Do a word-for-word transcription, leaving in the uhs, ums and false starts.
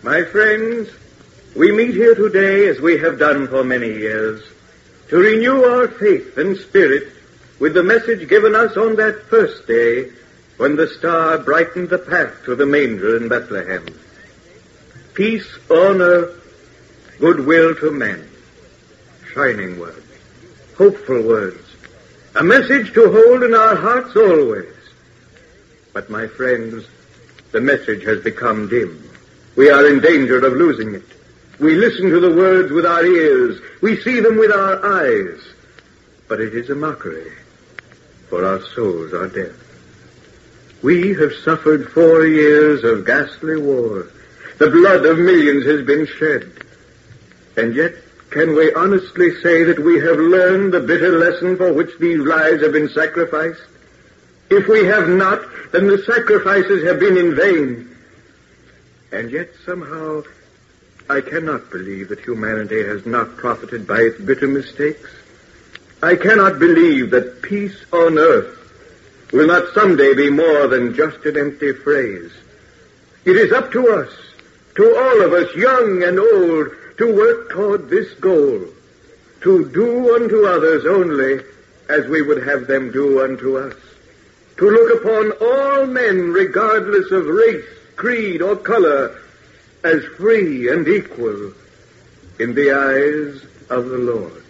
My friends, we meet here today, as we have done for many years, to renew our faith and spirit with the message given us on that first day when the star brightened the path to the manger in Bethlehem. Peace on earth, goodwill to men. Shining words, hopeful words, a message to hold in our hearts always. But, my friends, the message has become dim. We are in danger of losing it. We listen to the words with our ears. We see them with our eyes. But it is a mockery, for our souls are deaf. We have suffered four years of ghastly war. The blood of millions has been shed. And yet, can we honestly say that we have learned the bitter lesson for which these lives have been sacrificed? If we have not, then the sacrifices have been in vain. And yet, somehow, I cannot believe that humanity has not profited by its bitter mistakes. I cannot believe that peace on earth will not someday be more than just an empty phrase. It is up to us, to all of us, young and old, to work toward this goal, to do unto others only as we would have them do unto us, to look upon all men, regardless of race, creed, or color, as free and equal in the eyes of the Lord.